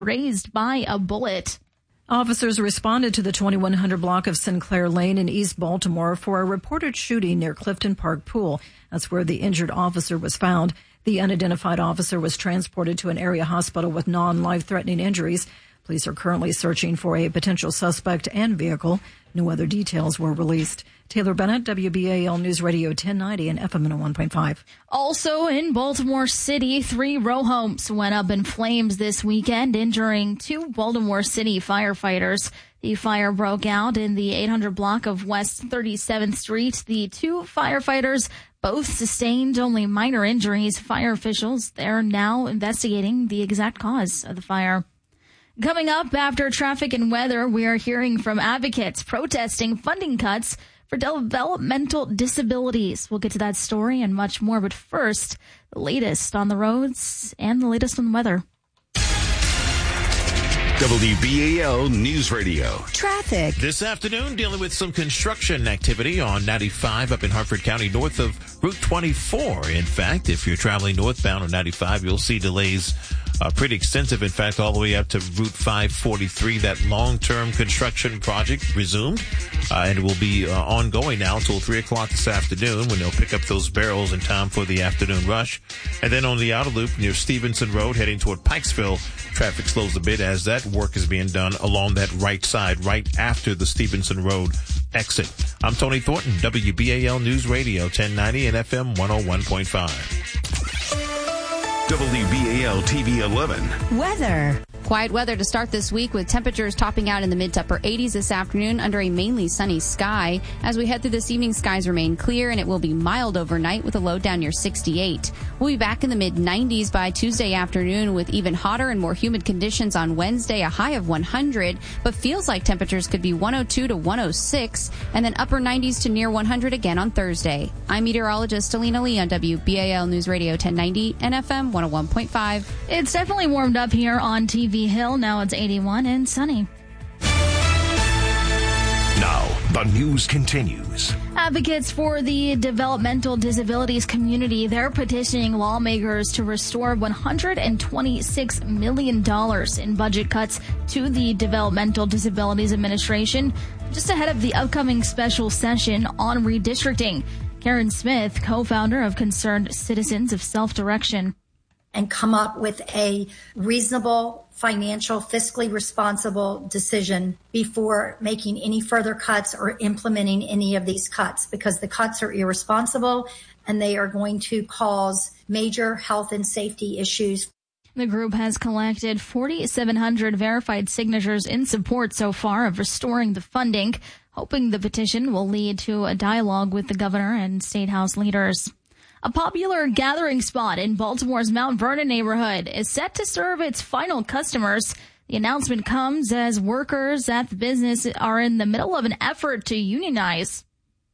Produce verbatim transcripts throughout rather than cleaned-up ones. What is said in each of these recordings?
grazed by a bullet. Officers responded to the twenty-one hundred block of Sinclair Lane in East Baltimore for a reported shooting near Clifton Park Pool. That's where the injured officer was found. The unidentified officer was transported to an area hospital with non-life-threatening injuries. Police are currently searching for a potential suspect and vehicle. No other details were released. Taylor Bennett, W B A L News Radio ten ninety and F M one oh one point five. Also in Baltimore City, three row homes went up in flames this weekend, injuring two Baltimore City firefighters. The fire broke out in the eight hundred block of West thirty-seventh Street. The two firefighters both sustained only minor injuries. Fire officials, they're now investigating the exact cause of the fire. Coming up after traffic and weather, we are hearing from advocates protesting funding cuts for developmental disabilities. We'll get to that story and much more, but first, the latest on the roads and the latest on the weather. W B A L News Radio. Traffic. This afternoon, dealing with some construction activity on ninety-five up in Hartford County, north of Route twenty-four. In fact, if you're traveling northbound on ninety-five, you'll see delays uh, pretty extensive. In fact, all the way up to Route five forty-three. That long-term construction project resumed, uh, and it will be uh, ongoing now until three o'clock this afternoon when they'll pick up those barrels in time for the afternoon rush. And then on the outer loop near Stevenson Road, heading toward Pikesville, traffic slows a bit as that work is being done along that right side, right after the Stevenson Road exit. I'm Tony Thornton, W B A L News Radio ten ninety and F M one oh one point five. W B A L T V eleven. Weather. Quiet weather to start this week with temperatures topping out in the mid to upper eighties this afternoon under a mainly sunny sky. As we head through this evening, skies remain clear and it will be mild overnight with a low down near sixty-eight. We'll be back in the mid nineties by Tuesday afternoon with even hotter and more humid conditions on Wednesday, a high of one hundred, but feels like temperatures could be one oh two to one oh six and then upper nineties to near one hundred again on Thursday. I'm meteorologist Alina Lee on W B A L News Radio ten ninety and F M one oh one point five. It's definitely warmed up here on T V Hill. Now it's eighty-one and sunny. Now, the news continues. Advocates for the developmental disabilities community, they're petitioning lawmakers to restore one hundred twenty-six million dollars in budget cuts to the Developmental Disabilities Administration, just ahead of the upcoming special session on redistricting. Karen Smith, co-founder of Concerned Citizens of Self-Direction. And come up with a reasonable, financial, fiscally responsible decision before making any further cuts or implementing any of these cuts, because the cuts are irresponsible and they are going to cause major health and safety issues. The group has collected forty-seven hundred verified signatures in support so far of restoring the funding, hoping the petition will lead to a dialogue with the governor and state house leaders. A popular gathering spot in Baltimore's Mount Vernon neighborhood is set to serve its final customers. The announcement comes as workers at the business are in the middle of an effort to unionize.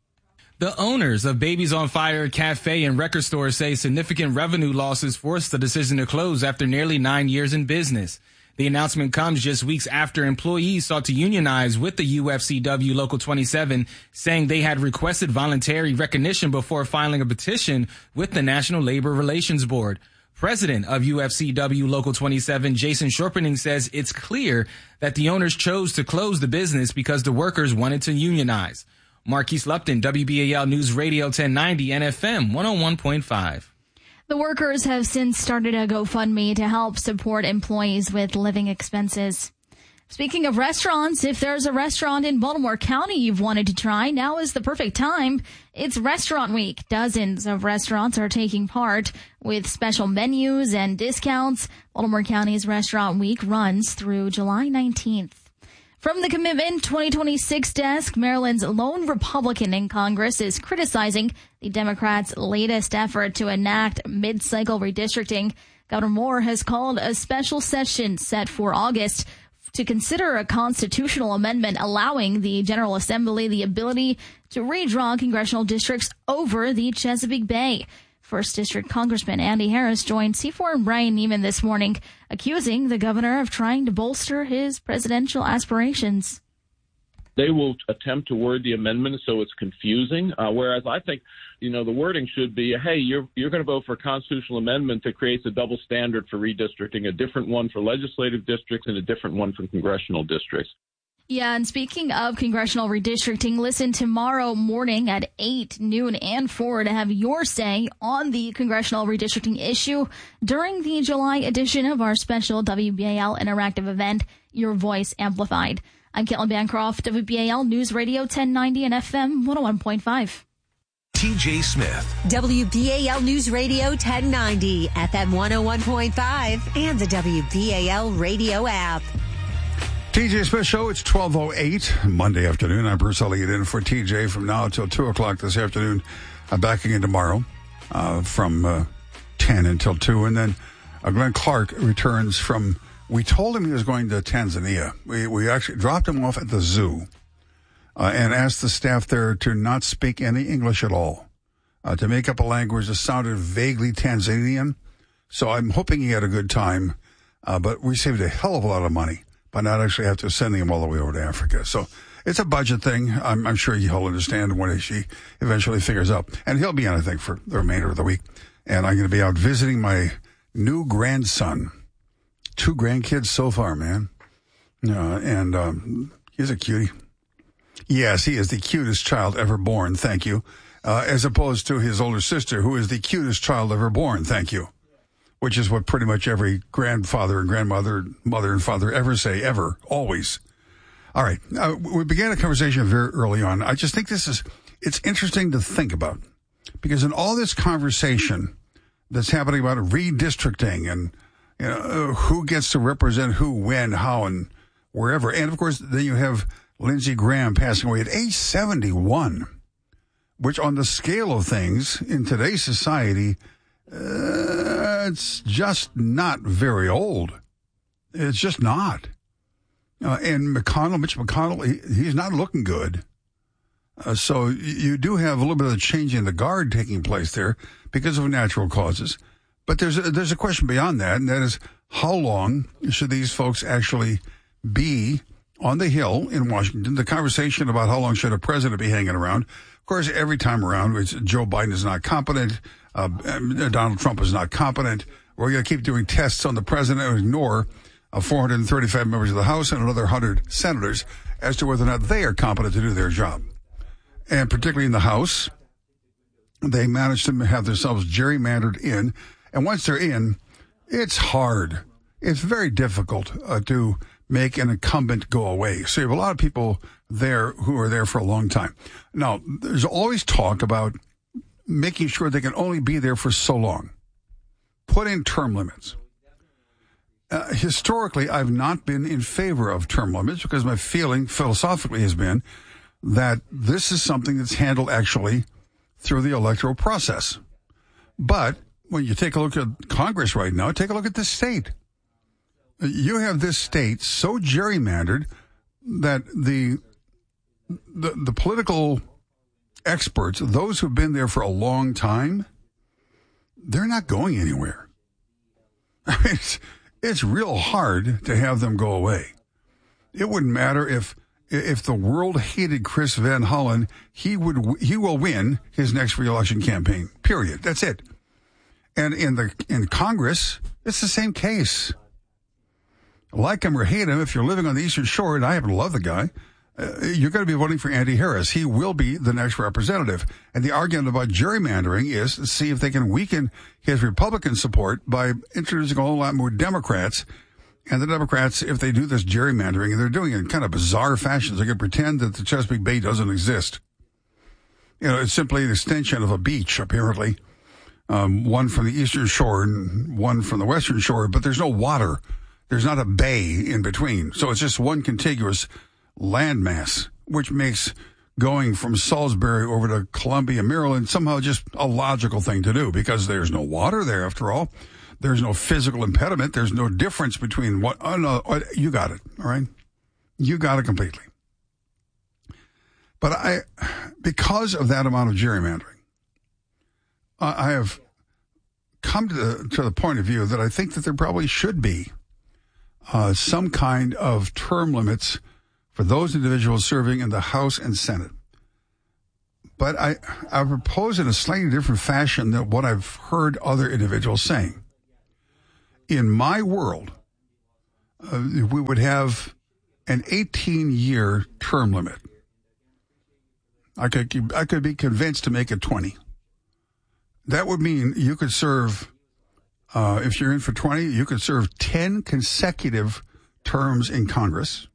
The owners of Babies on Fire Cafe and Record Store say significant revenue losses forced the decision to close after nearly nine years in business. The announcement comes just weeks after employees sought to unionize with the U F C W Local twenty-seven, saying they had requested voluntary recognition before filing a petition with the National Labor Relations Board. President of U F C W Local twenty-seven, Jason Shorpening, says it's clear that the owners chose to close the business because the workers wanted to unionize. Marquise Lupton, W B A L News Radio ten ninety and F M one oh one point five. The workers have since started a GoFundMe to help support employees with living expenses. Speaking of restaurants, if there's a restaurant in Baltimore County you've wanted to try, now is the perfect time. It's Restaurant Week. Dozens of restaurants are taking part with special menus and discounts. Baltimore County's Restaurant Week runs through July nineteenth. From the Commitment twenty twenty-six desk, Maryland's lone Republican in Congress is criticizing the Democrats' latest effort to enact mid-cycle redistricting. Governor Moore has called a special session set for August to consider a constitutional amendment allowing the General Assembly the ability to redraw congressional districts over the Chesapeake Bay. First District Congressman Andy Harris joined C four and Brian Neiman this morning, accusing the governor of trying to bolster his presidential aspirations. they will attempt to word the amendment so it's confusing, uh, whereas I think, you know, the wording should be, hey, you're you're going to vote for a constitutional amendment that creates a double standard for redistricting, a different one for legislative districts and a different one for congressional districts. Yeah, and speaking of congressional redistricting, listen tomorrow morning at eight, noon, and four to have your say on the congressional redistricting issue during the July edition of our special W B A L interactive event, Your Voice Amplified. I'm Caitlin Bancroft, W B A L News Radio ten ninety and F M one oh one point five. T J Smith. W B A L News Radio ten ninety, F M one oh one point five, and the W B A L radio app. T J Smith Show, it's twelve oh eight, Monday afternoon. I'm Bruce Elliott in for T J from now until two o'clock this afternoon. I'm back again tomorrow uh, from uh, ten until two. And then uh, Glenn Clark returns from, we told him he was going to Tanzania. We, we actually dropped him off at the zoo uh, and asked the staff there to not speak any English at all, uh, to make up a language that sounded vaguely Tanzanian. So I'm hoping he had a good time, uh, but we saved a hell of a lot of money by not actually have to send him all the way over to Africa. So it's a budget thing. I'm, I'm sure he'll understand when he eventually figures out. And he'll be on, I think, for the remainder of the week. And I'm going to be out visiting my new grandson. Two grandkids so far, man. Uh, and um, he's a cutie. Yes, he is the cutest child ever born, thank you. Uh, as opposed to his older sister, who is the cutest child ever born, thank you. Which is what pretty much every grandfather and grandmother, mother and father ever say, ever, always. All right. Uh, we began a conversation very early on. I just think this is, it's interesting to think about. Because in all this conversation that's happening about redistricting and, you know, who gets to represent who, when, how, and wherever. And, of course, then you have Lindsey Graham passing away at age seventy-one, which on the scale of things in today's society, Uh, it's just not very old. It's just not. Uh, and McConnell, Mitch McConnell, he, he's not looking good. Uh, so you do have a little bit of a change in the guard taking place there because of natural causes. But there's a, there's a question beyond that, and that is how long should these folks actually be on the Hill in Washington? The conversation about how long should a president be hanging around. Of course, every time around, it's Joe Biden is not competent. Uh, Donald Trump is not competent. We're going to keep doing tests on the president and ignore uh, four hundred thirty-five members of the House and another one hundred senators as to whether or not they are competent to do their job. And particularly in the House, they managed to have themselves gerrymandered in. And once they're in, it's hard. It's very difficult uh, to make an incumbent go away. So you have a lot of people there who are there for a long time. Now, there's always talk about making sure they can only be there for so long. Put in term limits. Uh, historically, I've not been in favor of term limits because my feeling philosophically has been that this is something that's handled actually through the electoral process. But when you take a look at Congress right now, take a look at this state. You have this state so gerrymandered that the the, the political experts, those who've been there for a long time, they're not going anywhere. I mean, it's, it's real hard to have them go away. It wouldn't matter if if the world hated Chris Van Hollen, he would he will win his next reelection campaign. Period. That's it. And in the in Congress, it's the same case. Like him or hate him, if you're living on the Eastern Shore, and I happen to love the guy, Uh, you're going to be voting for Andy Harris. He will be the next representative. And the argument about gerrymandering is to see if they can weaken his Republican support by introducing a whole lot more Democrats. And the Democrats, if they do this gerrymandering, and they're doing it in kind of bizarre fashions, they can pretend that the Chesapeake Bay doesn't exist. You know, it's simply an extension of a beach, apparently. Um, one from the Eastern Shore and one from the Western Shore, but there's no water. There's not a bay in between. So it's just one contiguous landmass, which makes going from Salisbury over to Columbia, Maryland, somehow just a logical thing to do because there's no water there after all. There's no physical impediment. There's no difference between what, oh no, you got it, all right? You got it completely. But I, because of that amount of gerrymandering, I have come to the, to the point of view that I think that there probably should be uh, some kind of term limits for those individuals serving in the House and Senate. But I, I propose in a slightly different fashion than what I've heard other individuals saying. In my world, uh, we would have an eighteen-year term limit. I could I could be convinced to make it twenty. That would mean you could serve, uh, if you're in for twenty, you could serve ten consecutive terms in Congress.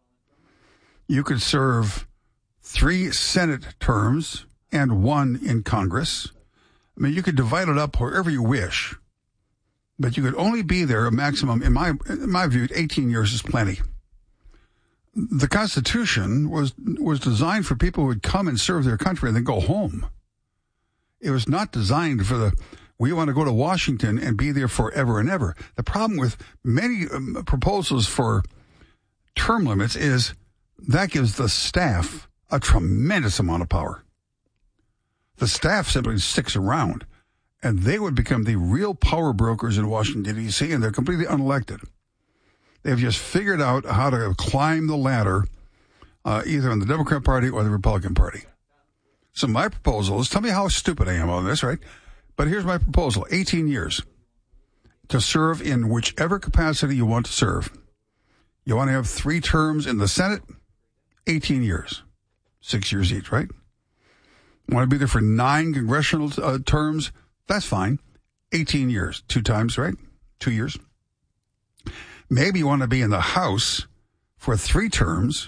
You could serve three Senate terms and one in Congress. I mean, you could divide it up however you wish, but you could only be there a maximum, in my in my view, eighteen years is plenty. The Constitution was was designed for people who would come and serve their country and then go home. It was not designed for the, we want to go to Washington and be there forever and ever. The problem with many um, proposals for term limits is that gives the staff a tremendous amount of power. The staff simply sticks around, and they would become the real power brokers in Washington, D C, and they're completely unelected. They've just figured out how to climb the ladder, uh, either in the Democrat Party or the Republican Party. So my proposal is, tell me how stupid I am on this, right? But here's my proposal, eighteen years to serve in whichever capacity you want to serve. You want to have three terms in the Senate, eighteen years, six years each, right? Want to be there for nine congressional uh, terms? That's fine. eighteen years, two times, right? Two years. Maybe you want to be in the House for three terms,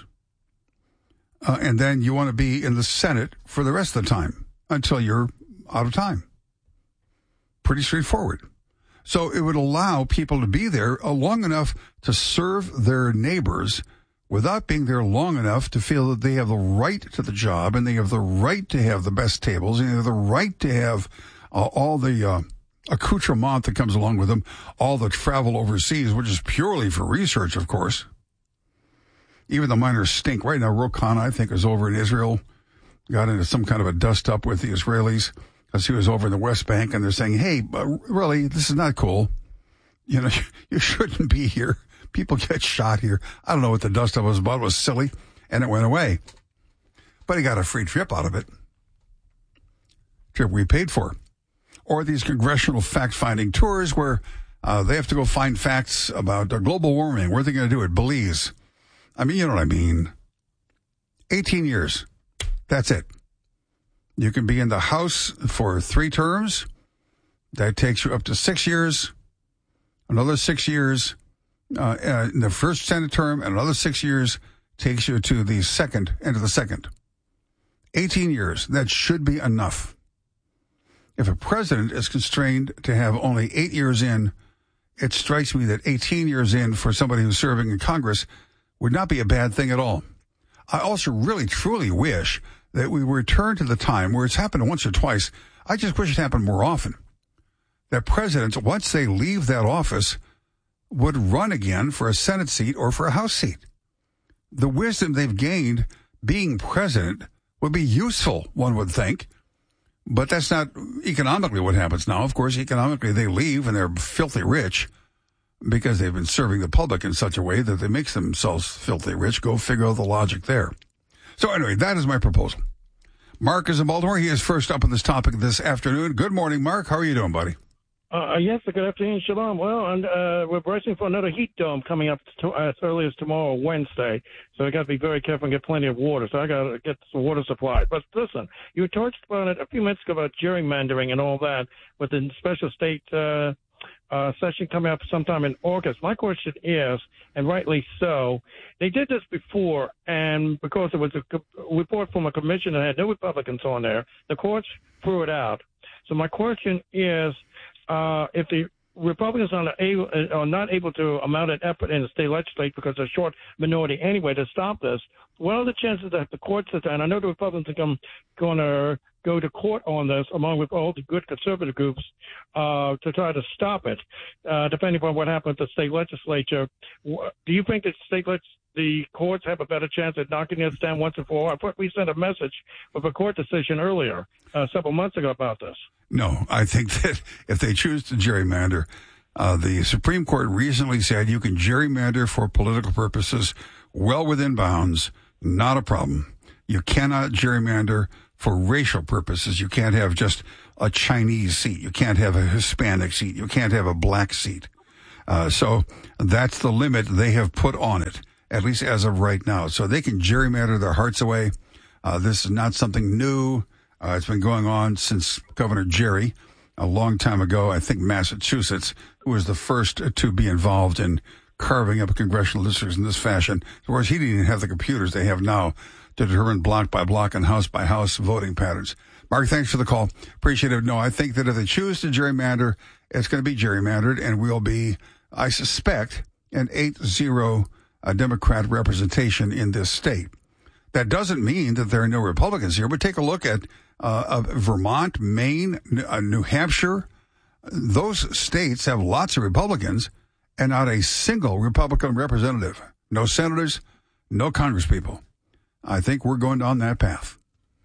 uh, and then you want to be in the Senate for the rest of the time until you're out of time. Pretty straightforward. So it would allow people to be there long enough to serve their neighbors without being there long enough to feel that they have the right to the job and they have the right to have the best tables and they have the right to have uh, all the uh, accoutrement that comes along with them, all the travel overseas, which is purely for research, of course. Even the miners stink. Right now, Ro Khanna, I think, is over in Israel, got into some kind of a dust-up with the Israelis because he was over in the West Bank, and they're saying, hey, really, this is not cool. You know, you shouldn't be here. People get shot here. I don't know what the dust-up was about. It was silly, and it went away. But he got a free trip out of it. Trip we paid for. Or these congressional fact-finding tours where uh, they have to go find facts about uh, global warming. Where are they going to do it? Belize. I mean, you know what I mean. eighteen years. That's it. You can be in the House for three terms. That takes you up to six years. Another six years uh, uh, in the first Senate term, and another six years takes you to the second, end of the second. eighteen years. That should be enough. If a president is constrained to have only eight years in, it strikes me that eighteen years in for somebody who's serving in Congress would not be a bad thing at all. I also really, truly wish that we return to the time where it's happened once or twice. I just wish it happened more often. That presidents, once they leave that office, would run again for a Senate seat or for a House seat. The wisdom they've gained being president would be useful, one would think. But that's not economically what happens now. Of course, economically, they leave and they're filthy rich because they've been serving the public in such a way that they make themselves filthy rich. Go figure out the logic there. So anyway, that is my proposal. Mark is in Baltimore. He is first up on this topic this afternoon. Good morning, Mark. How are you doing, buddy? Uh, yes, good afternoon, Shalom. Well, and uh, we're bracing for another heat dome coming up to, uh, as early as tomorrow, Wednesday. So I got to be very careful and get plenty of water. So I got to get some water supply. But listen, you talked about it a few minutes ago about gerrymandering and all that with the special state uh, uh, session coming up sometime in August. My question is, and rightly so, they did this before, and because it was a report from a commission that had no Republicans on there, the courts threw it out. So my question is, Uh, if the Republicans are not, able, are not able to amount an effort in the state legislature because they're short minority anyway to stop this, what are the chances that the courts are, and I know the Republicans are going to go to court on this along with all the good conservative groups uh, to try to stop it, uh, depending on what happens at the state legislature. Do you think that state leg- the courts have a better chance at knocking this down once and for all? I thought we sent a message with a court decision earlier, uh, several months ago about this. No, I think that if they choose to gerrymander, Uh, the Supreme Court recently said you can gerrymander for political purposes well within bounds, not a problem. You cannot gerrymander for racial purposes. You can't have just a Chinese seat. You can't have a Hispanic seat. You can't have a black seat. Uh, so that's the limit they have put on it, at least as of right now. So they can gerrymander their hearts away. Uh, this is not something new. Uh, it's been going on since Governor Jerry, a long time ago, I think Massachusetts, who was the first to be involved in carving up congressional districts in this fashion. Of course, he didn't even have the computers they have now to determine block by block and house by house voting patterns. Mark, thanks for the call. Appreciate it. No, I think that if they choose to gerrymander, it's going to be gerrymandered, and we'll be, I suspect, an eight zero uh, Democrat representation in this state. That doesn't mean that there are no Republicans here, but take a look at uh, uh, Vermont, Maine, uh, New Hampshire. Those states have lots of Republicans and not a single Republican representative. No senators, no congresspeople. I think we're going down that path.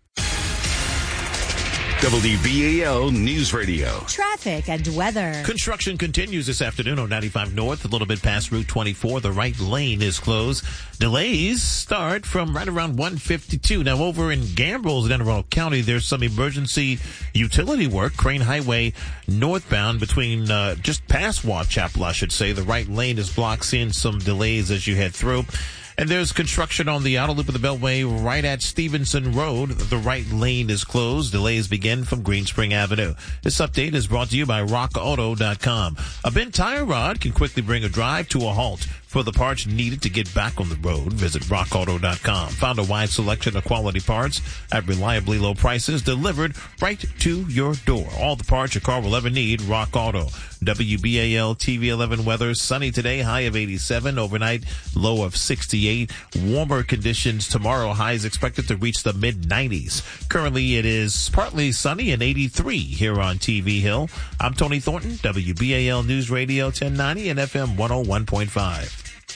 W B A L News Radio. Traffic and weather. Construction continues this afternoon on ninety-five North, a little bit past Route twenty-four. The right lane is closed. Delays start from right around one fifty-two. Now, over in Gambrills in Anne Arundel County, there's some emergency utility work. Crane Highway northbound between uh, just past Whitechapel, I should say. The right lane is blocked, seeing some delays as you head through. And there's construction on the outer loop of the Beltway right at Stevenson Road. The right lane is closed. Delays begin from Green Spring Avenue. This update is brought to you by rock auto dot com. A bent tire rod can quickly bring a drive to a halt. For the parts needed to get back on the road, visit rock auto dot com. Found a wide selection of quality parts at reliably low prices delivered right to your door. All the parts your car will ever need, Rock Auto. W B A L T V eleven weather, sunny today, high of eighty-seven, overnight low of sixty-eight. Warmer conditions tomorrow, highs expected to reach the mid nineties. Currently it is partly sunny and eighty-three here on T V Hill. I'm Tony Thornton, W B A L News Radio ten ninety and F M one oh one point five.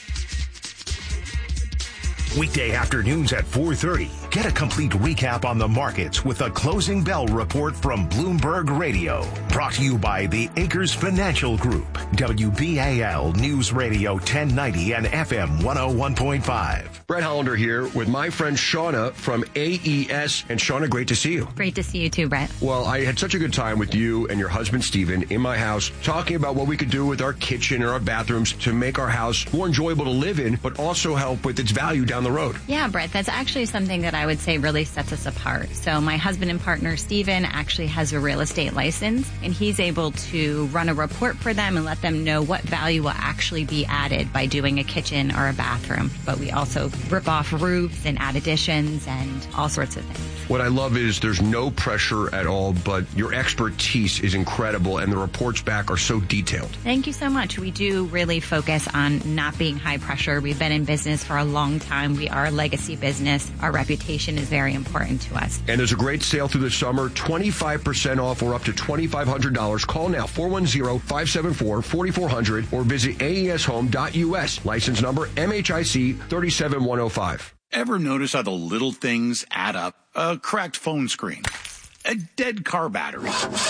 Weekday afternoons at four thirty. Get a complete recap on the markets with a closing bell report from Bloomberg Radio. Brought to you by the Acres Financial Group. W B A L News Radio ten ninety and F M one oh one point five. Brett Hollander here with my friend Shauna from A E S. And Shauna, great to see you. Great to see you too, Brett. Well, I had such a good time with you and your husband, Steven, in my house, talking about what we could do with our kitchen and our bathrooms to make our house more enjoyable to live in, but also help with its value down the road. Yeah, Brett, that's actually something that I would say really sets us apart. So my husband and partner, Steven, actually has a real estate license, and he's able to run a report for them and let them know what value will actually be added by doing a kitchen or a bathroom. But we also rip off roofs and add additions and all sorts of things. What I love is there's no pressure at all, but your expertise is incredible, and the reports back are so detailed. Thank you so much. We do really focus on not being high pressure. We've been in business for a long time. We are a legacy business. Our reputation is very important to us. And there's a great sale through the summer, twenty-five percent off or up to twenty-five hundred dollars. Call now, four one zero, five seven four, four four zero zero or visit A E S home dot U S. License number M H I C three seven one oh five. Ever notice how the little things add up? A cracked phone screen, a dead car battery,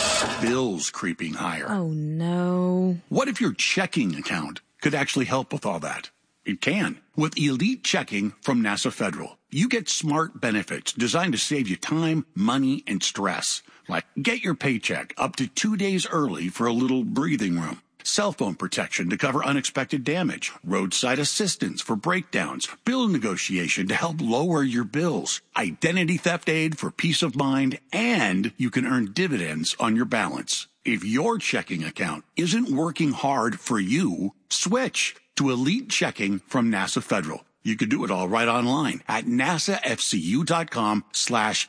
bills creeping higher. Oh, no. What if your checking account could actually help with all that? It can. With Elite Checking from NASA Federal, you get smart benefits designed to save you time, money, and stress. Like get your paycheck up to two days early for a little breathing room. Cell phone protection to cover unexpected damage, roadside assistance for breakdowns, bill negotiation to help lower your bills, identity theft aid for peace of mind, and you can earn dividends on your balance. If your checking account isn't working hard for you, switch to Elite Checking from NASA Federal. You can do it all right online at nasafcu.com slash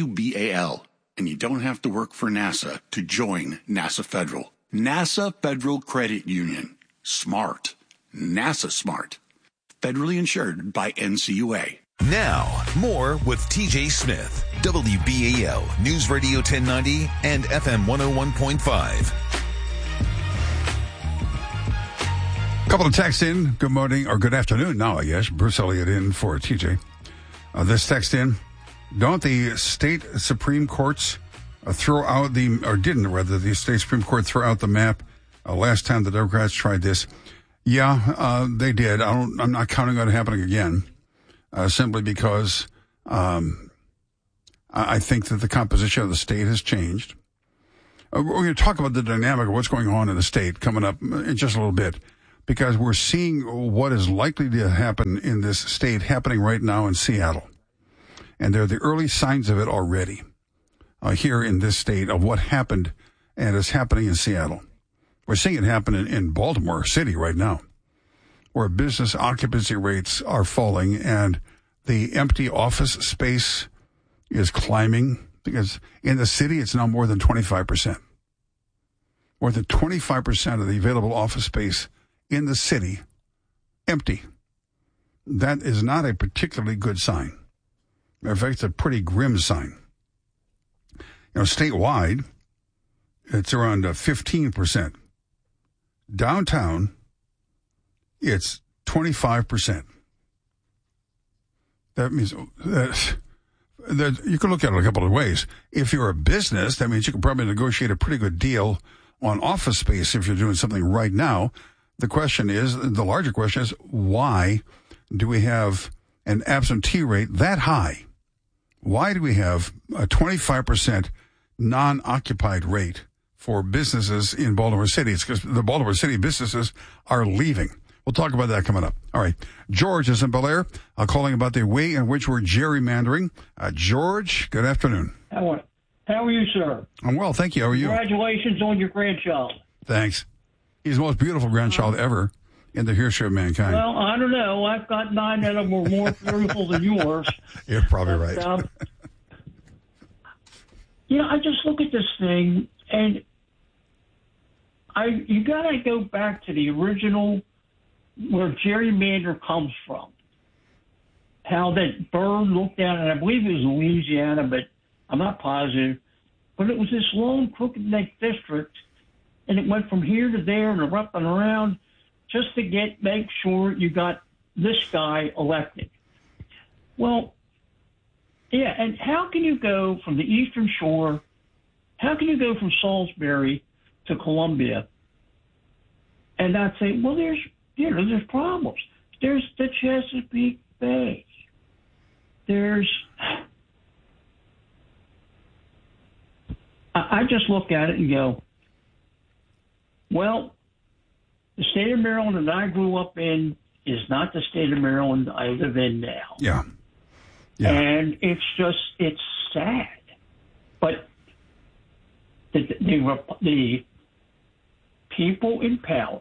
WBAL. And you don't have to work for NASA to join NASA Federal. NASA Federal Credit Union. Smart. NASA Smart. Federally insured by N C U A. Now, more with T J Smith. W B A L News Radio ten ninety and F M one oh one point five. A couple of texts in. Good morning, or good afternoon now, I guess. Bruce Elliott in for T J. Uh, this text in. Don't the state Supreme Courts uh, throw out the, or didn't rather, the state Supreme Court throw out the map Uh, last time the Democrats tried this, yeah, uh, they did. I don't, I'm not counting on it happening again, uh, simply because um, I think that the composition of the state has changed. Uh, we're going to talk about the dynamic of what's going on in the state coming up in just a little bit, because we're seeing what is likely to happen in this state happening right now in Seattle. And there are the early signs of it already uh, here in this state of what happened and is happening in Seattle. We're seeing it happen in, in Baltimore City right now, where business occupancy rates are falling and the empty office space is climbing, because in the city it's now more than twenty-five percent. More than twenty-five percent of the available office space in the city empty. That is not a particularly good sign. In fact, it's a pretty grim sign. You know, statewide, it's around fifteen percent. Downtown, it's twenty-five percent. That means that, that you can look at it a couple of ways. If you're a business, that means you can probably negotiate a pretty good deal on office space if you're doing something right now. The question is, the larger question is, why do we have an absentee rate that high? Why do we have a twenty-five percent non-occupied rate for businesses in Baltimore City? It's because the Baltimore City businesses are leaving. We'll talk about that coming up. All right. George is in Bel Air, uh, calling about the way in which we're gerrymandering. Uh, George, good afternoon. How are, how are you, sir? I'm well, thank you. How are you? Congratulations on your grandchild. Thanks. He's the most beautiful grandchild ever in the history of mankind. Well, I don't know. I've got nine that are more beautiful than yours. You're probably but, right. Um, you know, I just look at this thing, and I you got to go back to the original, where gerrymander comes from. How that Byrd looked at it, and I believe it was Louisiana, but I'm not positive. But it was this long, crooked neck district, and it went from here to there and up and around just to get make sure you got this guy elected. Well, yeah, and how can you go from the Eastern Shore, how can you go from Salisbury to Columbia and not say, well, there's, you know, there's problems. There's the Chesapeake Bay. There's, I just look at it and go, well, the state of Maryland that I grew up in is not the state of Maryland I live in now. Yeah. Yeah. And it's just, it's sad. But the, the, the people in power,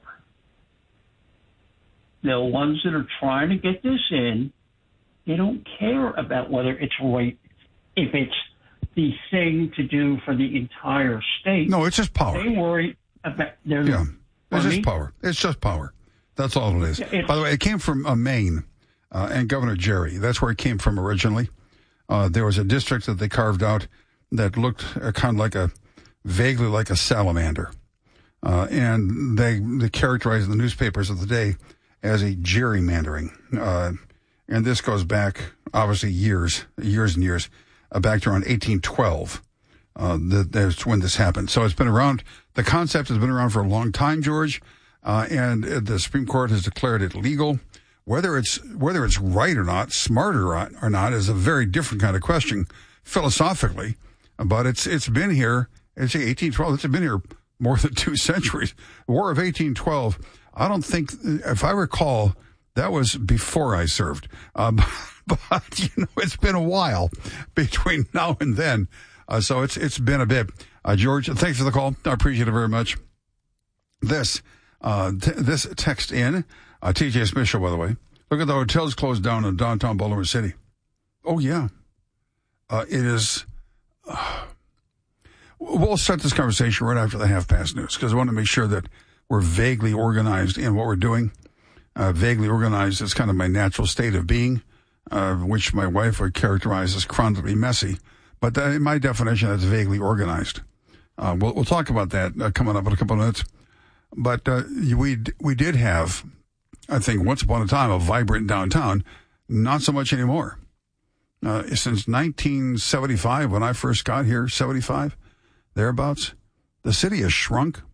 the ones that are trying to get this in, they don't care about whether it's right, if it's the thing to do for the entire state. No, it's just power. They worry about their... Yeah, it's just power. It's just power. That's all it is. Yeah, by the way, it came from uh, Maine uh, and Governor Jerry. That's where it came from originally. Uh, there was a district that they carved out that looked uh, kind of like a, vaguely like a salamander. Uh, and they, they characterized the newspapers of the day as a gerrymandering. Uh, and this goes back, obviously, years, years and years, uh, back to around eighteen twelve. Uh, that, that's when this happened. So it's been around, the concept has been around for a long time, George, uh, and the Supreme Court has declared it legal. Whether it's, whether it's right or not, smart or, or not, is a very different kind of question philosophically, but it's, it's been here, it's eighteen twelve, it's been here more than two centuries. The War of eighteen twelve, I don't think, if I recall, that was before I served. Uh, but, but, you know, it's been a while between now and then. Uh, so it's it's been a bit. Uh, George, thanks for the call. I appreciate it very much. This uh, t- this text in, uh, T J Smith Show, by the way. Look at the hotels closed down in downtown Baltimore City. Oh, yeah. Uh, it is. Uh, we'll start this conversation right after the half past news because I want to make sure that we're vaguely organized in what we're doing. Uh, vaguely organized is kind of my natural state of being, uh, which my wife would characterize as chronically messy. But that, in my definition, that's vaguely organized. Uh, we'll, we'll talk about that uh, coming up in a couple of minutes. But uh, we we did have, I think, once upon a time, a vibrant downtown. Not so much anymore. Uh, since nineteen seventy-five, when I first got here, seventy-five, thereabouts, the city has shrunk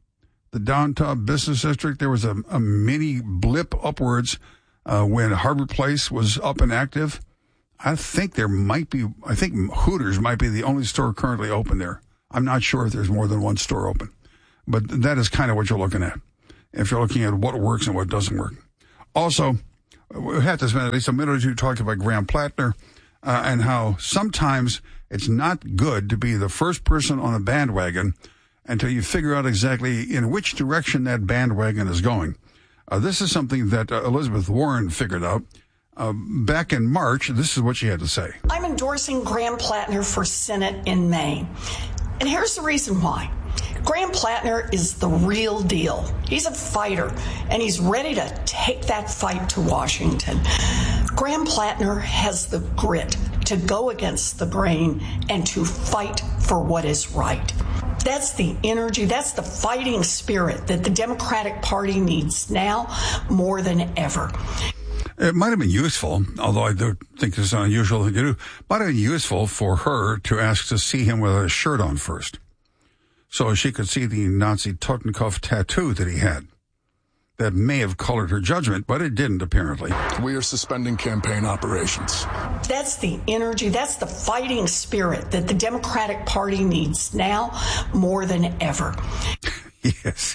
the downtown business district. There was a, a mini blip upwards uh, when Harbor Place was up and active. I think there might be, I think Hooters might be the only store currently open there. I'm not sure if there's more than one store open. But that is kind of what you're looking at, if you're looking at what works and what doesn't work. Also, we have to spend at least a minute or two talking about Graham Plattner uh, and how sometimes it's not good to be the first person on a bandwagon until you figure out exactly in which direction that bandwagon is going. Uh, this is something that uh, Elizabeth Warren figured out. Uh, back in March, this is what she had to say. I'm endorsing Graham Plattner for Senate in Maine. And here's the reason why. Graham Plattner is the real deal. He's a fighter, and he's ready to take that fight to Washington. Graham Plattner has the grit to go against the grain and to fight for what is right. That's the energy, that's the fighting spirit that the Democratic Party needs now more than ever. It might have been useful, although I do think this is an unusual thing to do, might have been useful for her to ask to see him with a shirt on first, so she could see the Nazi Totenkopf tattoo that he had. That may have colored her judgment, but it didn't, apparently. We are suspending campaign operations. That's the energy, that's the fighting spirit that the Democratic Party needs now more than ever. Yes.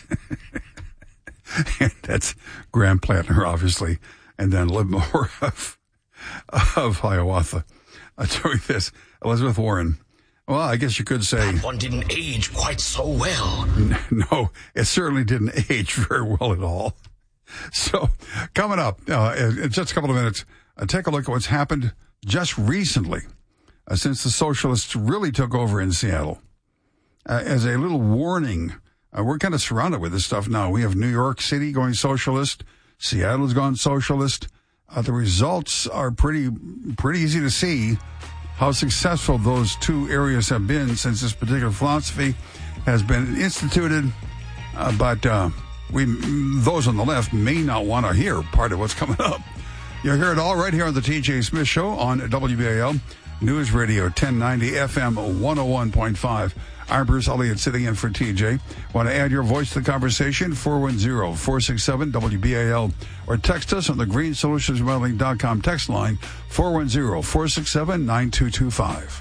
And that's Graham Plattner, obviously, and then Liv Moore of, of Hiawatha uh, doing this. Elizabeth Warren. Well, I guess you could say... That one didn't age quite so well. No, it certainly didn't age very well at all. So, coming up uh, in just a couple of minutes, uh, take a look at what's happened just recently uh, since the socialists really took over in Seattle. Uh, as a little warning, uh, we're kind of surrounded with this stuff now. We have New York City going socialist. Seattle's gone socialist. Uh, the results are pretty pretty easy to see. How successful those two areas have been since this particular philosophy has been instituted. Uh, but uh, we, those on the left may not want to hear part of what's coming up. You'll hear it all right here on the T J Smith Show on W B A L News Radio ten ninety F M one oh one point five. I'm Bruce Elliott sitting in for T J. Want to add your voice to the conversation? four one zero, four six seven, W B A L or text us on the green solutions modeling dot com text line four one zero, four six seven, nine two two five.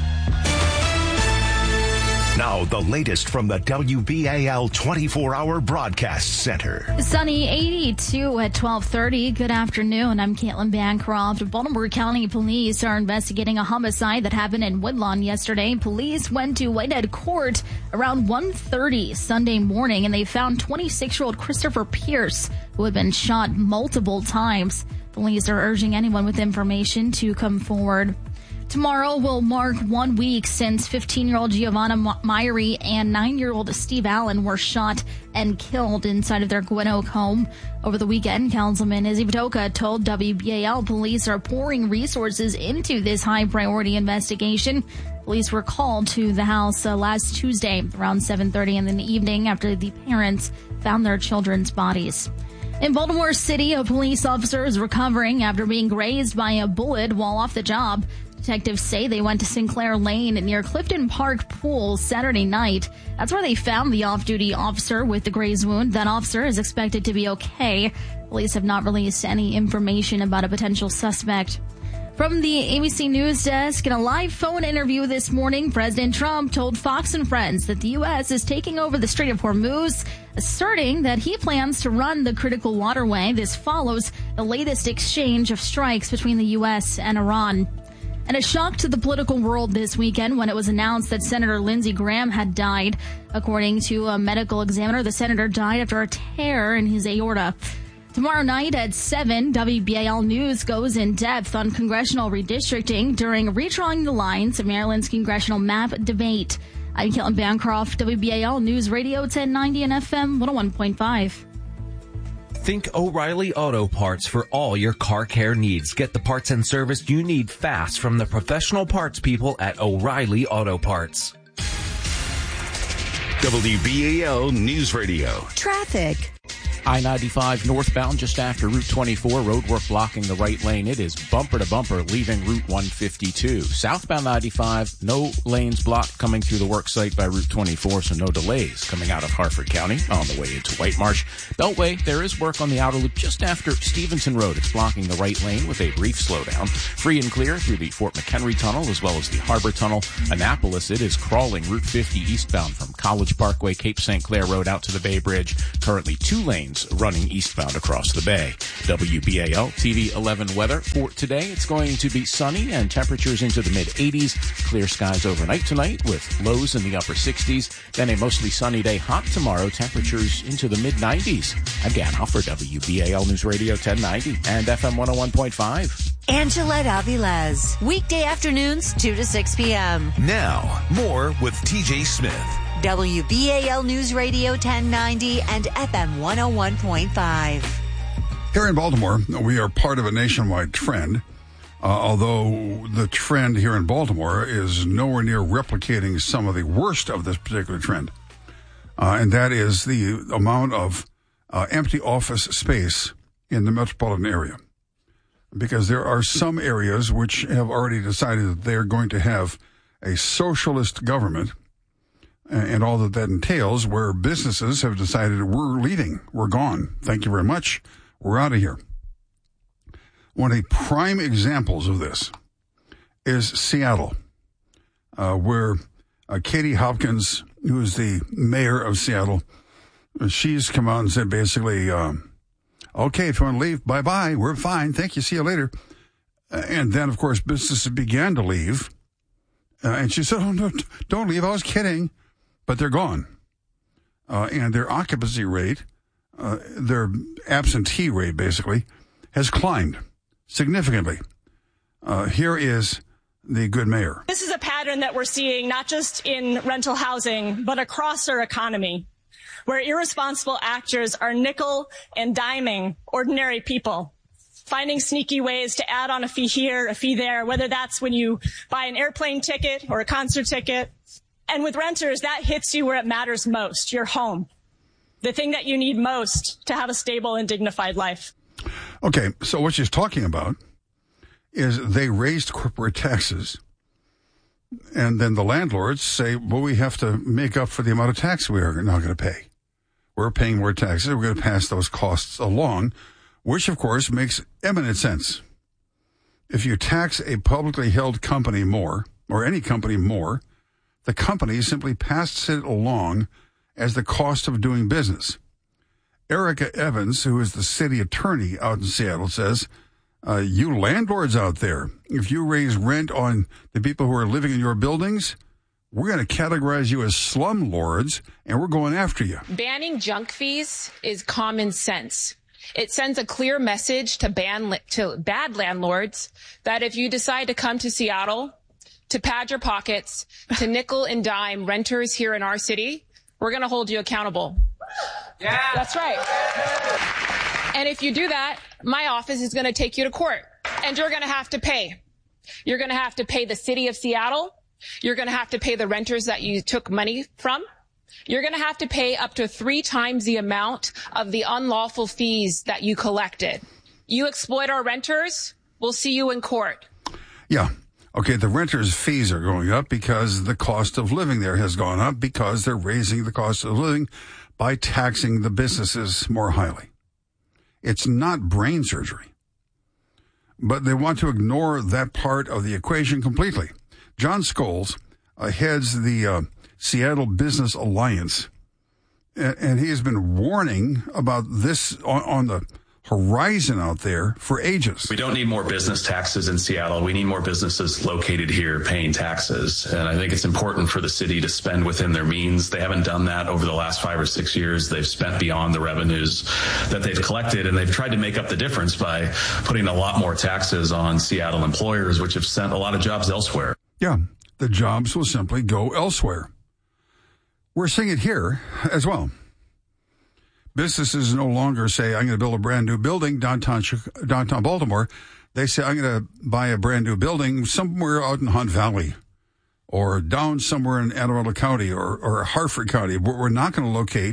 Now, the latest from the W B A L twenty-four hour Broadcast Center. Sunny eighty-two at twelve thirty. Good afternoon. I'm Caitlin Bancroft. Baltimore County Police are investigating a homicide that happened in Woodlawn yesterday. Police went to Whitehead Court around one thirty Sunday morning, and they found twenty-six-year-old Christopher Pierce, who had been shot multiple times. Police are urging anyone with information to come forward. Tomorrow will mark one week since fifteen-year-old Giovanna Myrie and nine-year-old Steve Allen were shot and killed inside of their Gwen Oak home. Over the weekend, Councilman Izzy Vidoka told W B A L police are pouring resources into this high-priority investigation. Police were called to the house uh, last Tuesday around seven thirty in the evening after the parents found their children's bodies. In Baltimore City, a police officer is recovering after being grazed by a bullet while off the job. Detectives say they went to Sinclair Lane near Clifton Park Pool Saturday night. That's where they found the off-duty officer with the grazed wound. That officer is expected to be okay. Police have not released any information about a potential suspect. From the A B C News Desk, in a live phone interview this morning, President Trump told Fox and Friends that the U S is taking over the Strait of Hormuz, asserting that he plans to run the critical waterway. This follows the latest exchange of strikes between the U S and Iran. And a shock to the political world this weekend when it was announced that Senator Lindsey Graham had died. According to a medical examiner, the senator died after a tear in his aorta. Tomorrow night at seven, W B A L News goes in depth on congressional redistricting during Redrawing the Lines of Maryland's congressional map debate. I'm Caitlin Bancroft, W B A L News Radio ten ninety and F M one oh one point five. Think O'Reilly Auto Parts for all your car care needs. Get the parts and service you need fast from the professional parts people at O'Reilly Auto Parts. W B A L News Radio. Traffic. I ninety-five northbound just after Route twenty-four, roadwork blocking the right lane. It is bumper to bumper leaving Route one fifty-two. Southbound ninety-five, no lanes blocked coming through the work site by Route twenty-four, so no delays coming out of Harford County on the way into White Marsh. Beltway, there is work on the outer loop just after Stevenson Road. It's blocking the right lane with a brief slowdown. Free and clear through the Fort McHenry Tunnel as well as the Harbor Tunnel. Annapolis, it is crawling Route fifty eastbound from College Parkway, Cape Saint Clair Road out to the Bay Bridge. Currently two lanes running eastbound across the bay. W B A L T V eleven weather for today. It's going to be sunny and temperatures into the mid eighties. Clear skies overnight tonight with lows in the upper sixties. Then a mostly sunny day, hot tomorrow. Temperatures into the mid nineties. Again, for W B A L News Radio ten ninety and F M one oh one point five. Angelette Avilés. Weekday afternoons, two to six p.m. Now, more with T J Smith. W B A L News Radio ten ninety and F M one oh one point five. Here in Baltimore, we are part of a nationwide trend, uh, although the trend here in Baltimore is nowhere near replicating some of the worst of this particular trend. Uh, and that is the amount of uh, empty office space in the metropolitan area. Because there are some areas which have already decided that they're going to have a socialist government and all that that entails, where businesses have decided we're leaving, we're gone. Thank you very much. We're out of here. One of the prime examples of this is Seattle, uh, where uh, Katie Hopkins, who is the mayor of Seattle, she's come out and said basically, um, okay, if you want to leave, bye-bye, we're fine, thank you, see you later. Uh, and then, of course, businesses began to leave. Uh, and she said, oh, no, don't leave, I was kidding. But they're gone. Uh, and their occupancy rate, uh, their absentee rate, basically, has climbed significantly. Uh, here is the good mayor. This is a pattern that we're seeing not just in rental housing, but across our economy, where irresponsible actors are nickel and diming ordinary people, finding sneaky ways to add on a fee here, a fee there, whether that's when you buy an airplane ticket or a concert ticket. And with renters, that hits you where it matters most, your home, the thing that you need most to have a stable and dignified life. Okay, so what she's talking about is they raised corporate taxes, and then the landlords say, well, we have to make up for the amount of tax we are not going to pay. We're paying more taxes. We're going to pass those costs along, which, of course, makes eminent sense. If you tax a publicly held company more, or any company more, the company simply passes it along as the cost of doing business. Erica Evans, who is the city attorney out in Seattle, says, uh, you landlords out there, if you raise rent on the people who are living in your buildings, we're going to categorize you as slumlords, and we're going after you. Banning junk fees is common sense. It sends a clear message to ban to bad landlords that if you decide to come to Seattle to pad your pockets, to nickel and dime renters here in our city, we're going to hold you accountable. Yeah. That's right. And if you do that, my office is going to take you to court, and you're going to have to pay. You're going to have to pay the city of Seattle. You're going to have to pay the renters that you took money from. You're going to have to pay up to three times the amount of the unlawful fees that you collected. You exploit our renters, we'll see you in court. Yeah. Okay, the renters' fees are going up because the cost of living there has gone up because they're raising the cost of living by taxing the businesses more highly. It's not brain surgery. But they want to ignore that part of the equation completely. John Scholes uh, heads the uh, Seattle Business Alliance, and, and he has been warning about this on, on the horizon out there for ages. We don't need more business taxes in Seattle. We need more businesses located here paying taxes. And I think it's important for the city to spend within their means. They haven't done that over the last five or six years. They've spent beyond the revenues that they've collected, and they've tried to make up the difference by putting a lot more taxes on Seattle employers, which have sent a lot of jobs elsewhere. Yeah, the jobs will simply go elsewhere. We're seeing it here as well. Businesses no longer say, I'm going to build a brand new building downtown downtown Baltimore. They say, I'm going to buy a brand new building somewhere out in Hunt Valley or down somewhere in Anne Arundel County or, or Harford County. We're not going to locate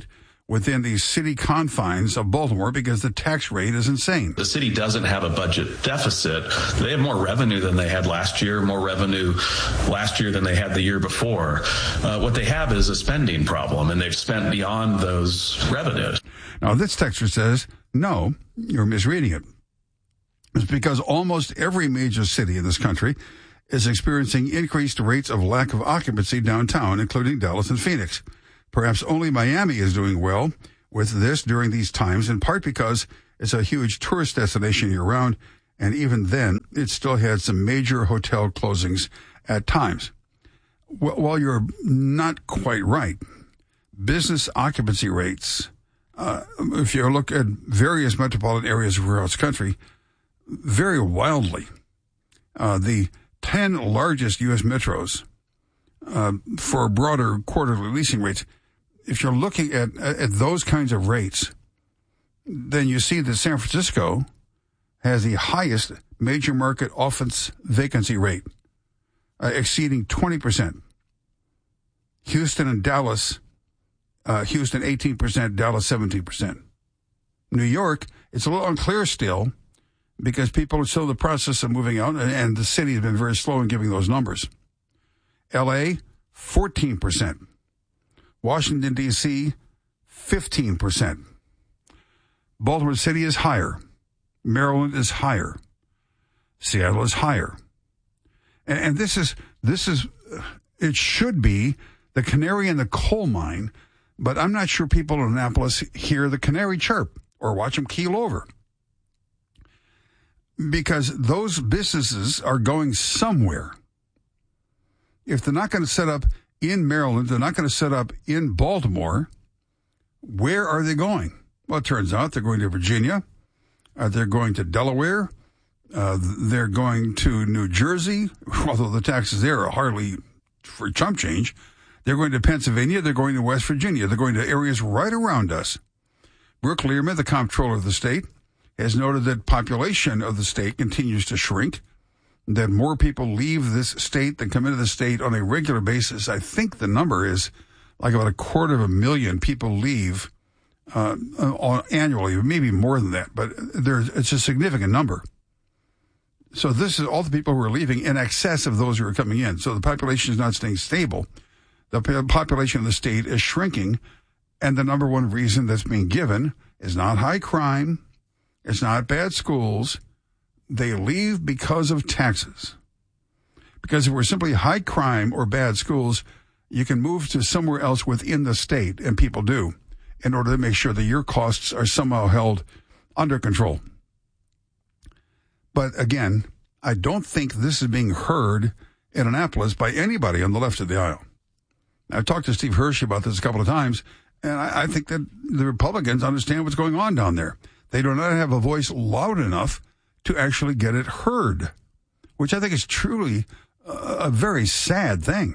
within the city confines of Baltimore because the tax rate is insane. The city doesn't have a budget deficit. They have more revenue than they had last year, more revenue last year than they had the year before. Uh, what they have is a spending problem, and they've spent beyond those revenues. Now, this texter says, no, you're misreading it. It's because almost every major city in this country is experiencing increased rates of lack of occupancy downtown, including Dallas and Phoenix. Perhaps only Miami is doing well with this during these times, in part because it's a huge tourist destination year-round, and even then, it still had some major hotel closings at times. While you're not quite right, business occupancy rates, uh, if you look at various metropolitan areas across the country, vary wildly. Uh, the ten largest U S metros uh, for broader quarterly leasing rates, if you're looking at, at those kinds of rates, then you see that San Francisco has the highest major market office vacancy rate, uh, exceeding twenty percent. Houston and Dallas, uh, Houston eighteen percent, Dallas seventeen percent. New York, it's a little unclear still because people are still in the process of moving out, and, and the city has been very slow in giving those numbers. L A, fourteen percent. Washington, D C, fifteen percent. Baltimore City is higher. Maryland is higher. Seattle is higher. And, and this is, this is, it should be the canary in the coal mine, but I'm not sure people in Annapolis hear the canary chirp or watch them keel over. Because those businesses are going somewhere. If they're not going to set up in Maryland, they're not going to set up in Baltimore, where are they going? Well, it turns out they're going to Virginia. Uh, they're going to Delaware. Uh, they're going to New Jersey, although the taxes there are hardly for chump change. They're going to Pennsylvania. They're going to West Virginia. They're going to areas right around us. Brooke Learman, the comptroller of the state, has noted that population of the state continues to shrink, that more people leave this state than come into the state on a regular basis. I think the number is like about a quarter of a million people leave uh, on, annually, maybe more than that, but there's, it's a significant number. So this is all the people who are leaving in excess of those who are coming in. So the population is not staying stable. The population of the state is shrinking, and the number one reason that's being given is not high crime, it's not bad schools. They leave because of taxes. Because if we're simply high crime or bad schools, you can move to somewhere else within the state, and people do, in order to make sure that your costs are somehow held under control. But again, I don't think this is being heard in Annapolis by anybody on the left of the aisle. I've talked to Steve Hershey about this a couple of times, and I, I think that the Republicans understand what's going on down there. They do not have a voice loud enough to actually get it heard, which I think is truly a, a very sad thing.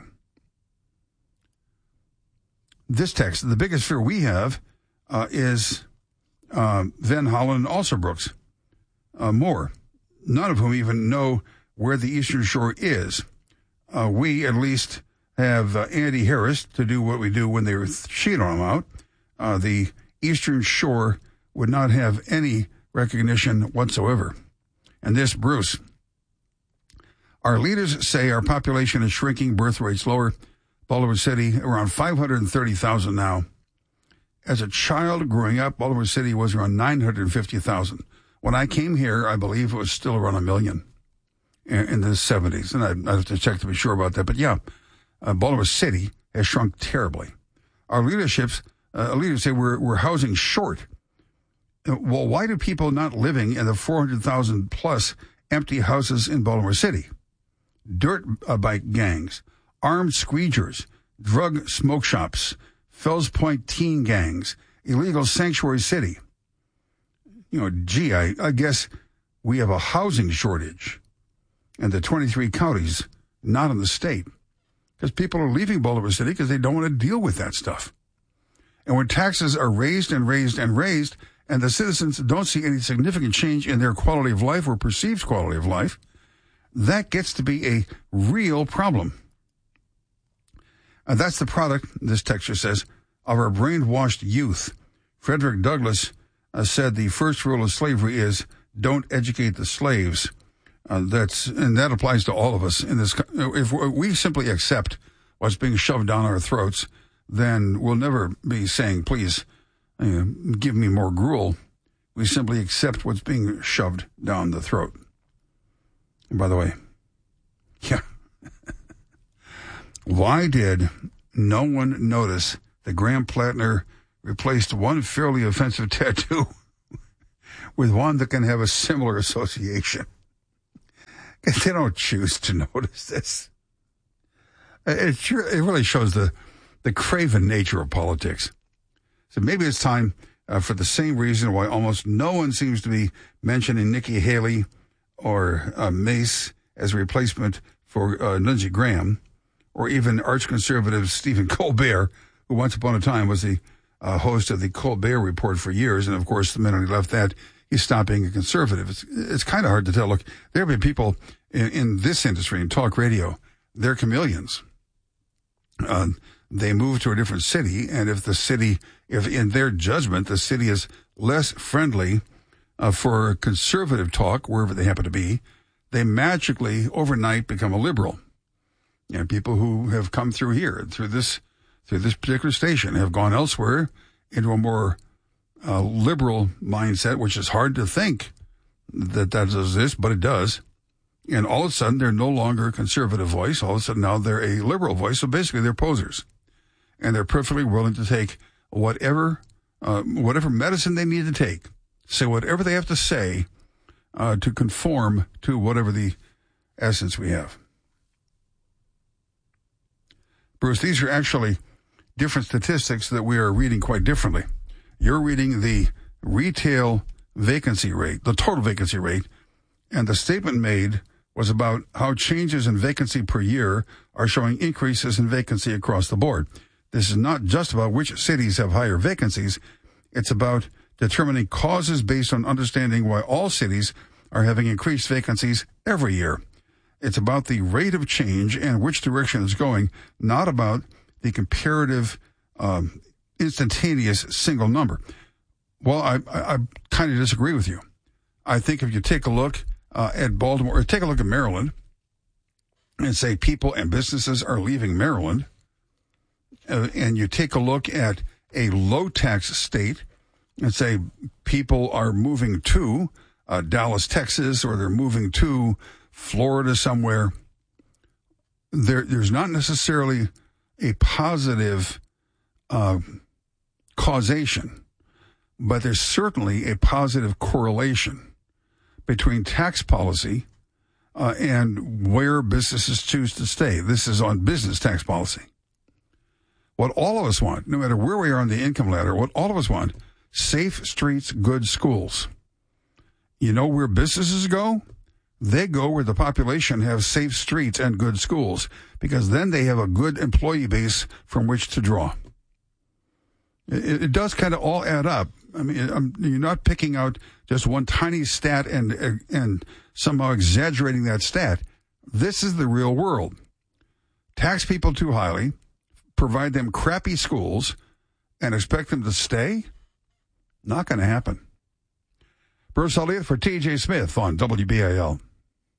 This text, the biggest fear we have uh, is uh, Van Hollen and Alsobrooks, uh, more, none of whom even know where the Eastern Shore is. Uh, we, at least, have uh, Andy Harris to do what we do when they sheet on him out. Uh, the Eastern Shore would not have any recognition whatsoever. And this, Bruce, our leaders say our population is shrinking, birth rates lower. Baltimore City, around five hundred thirty thousand now. As a child growing up, Baltimore City was around nine hundred fifty thousand. When I came here, I believe it was still around a million in, in the seventies. And I, I have to check to be sure about that. But yeah, uh, Baltimore City has shrunk terribly. Our leaderships, uh, leaders say we're, we're housing short. Well, why do people not living in the four hundred thousand plus empty houses in Baltimore City? Dirt uh, bike gangs, armed squeegers, drug smoke shops, Fells Point teen gangs, illegal sanctuary city. You know, gee, I, I guess we have a housing shortage in the twenty-three counties, not in the state, because people are leaving Baltimore City because they don't want to deal with that stuff. And when taxes are raised and raised and raised, and the citizens don't see any significant change in their quality of life or perceived quality of life, that gets to be a real problem. And that's the product, this texture says, of our brainwashed youth Frederick Douglass uh, said the first rule of slavery is don't educate the slaves. Uh, that's and that applies to all of us in this. If we simply accept what's being shoved down our throats, then we'll never be saying, please, uh, give me more gruel. We simply accept what's being shoved down the throat. And by the way, yeah, why did no one notice that Graham Plattner replaced one fairly offensive tattoo with one that can have a similar association? They don't choose to notice this. It, sure, it really shows the, the craven nature of politics. So maybe it's time uh, for the same reason why almost no one seems to be mentioning Nikki Haley or uh, Mace as a replacement for uh, Lindsey Graham, or even arch-conservative Stephen Colbert, who once upon a time was the uh, host of the Colbert Report for years. And, of course, the minute he left that, he stopped being a conservative. It's, it's kind of hard to tell. Look, there have been people in, in this industry, in talk radio, they're chameleons. Uh, they move to a different city, and if the city, if in their judgment, the city is less friendly uh, for conservative talk, wherever they happen to be, they magically, overnight, become a liberal. You know, people who have come through here, through this, through this particular station, have gone elsewhere into a more uh, liberal mindset, which is hard to think that that does this, but it does. And all of a sudden, they're no longer a conservative voice. All of a sudden, now they're a liberal voice. So basically, they're posers, and they're perfectly willing to take whatever, uh, whatever medicine they need to take, say whatever they have to say uh, to conform to whatever the essence we have. Bruce, these are actually different statistics that we are reading quite differently. You're reading the retail vacancy rate, the total vacancy rate, and the statement made was about how changes in vacancy per year are showing increases in vacancy across the board. This is not just about which cities have higher vacancies. It's about determining causes based on understanding why all cities are having increased vacancies every year. It's about the rate of change and which direction it's going, not about the comparative, um, instantaneous single number. Well, I, I, I kind of disagree with you. I think if you take a look uh, at Baltimore, or take a look at Maryland, and say people and businesses are leaving Maryland, uh, and you take a look at a low-tax state and say people are moving to uh, Dallas, Texas, or they're moving to Florida somewhere, there, there's not necessarily a positive uh, causation, but there's certainly a positive correlation between tax policy uh, and where businesses choose to stay. This is on business tax policy. What all of us want, no matter where we are on the income ladder, what all of us want, safe streets, good schools. You know where businesses go? They go where the population has safe streets and good schools, because then they have a good employee base from which to draw. It, it does kind of all add up. I mean, I'm, you're not picking out just one tiny stat and and somehow exaggerating that stat. This is the real world. Tax people too highly, provide them crappy schools, and expect them to stay? Not going to happen. Bruce Elliott for T J Smith on W B A L.